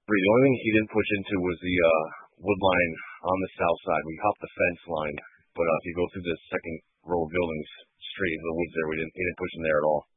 The only thing he didn't push into was the wood line on the south side. We hopped the fence line, but if you go through the second row of buildings straight into the woods there, he didn't push in there at all.